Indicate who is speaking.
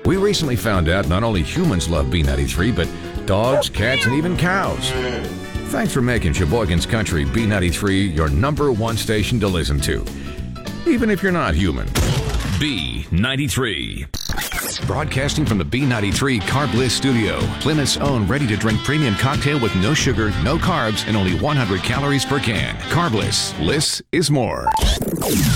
Speaker 1: We recently found out not only humans love B93, but dogs, cats, and even cows. Thanks for making Sheboygan's Country B93 your #1 station to listen to, even if you're not human. B93. Broadcasting from the B93 Carbliss studio, Plymouth's own ready-to-drink premium cocktail with no sugar, no carbs, and only 100 calories per can. Carbliss. Less is more.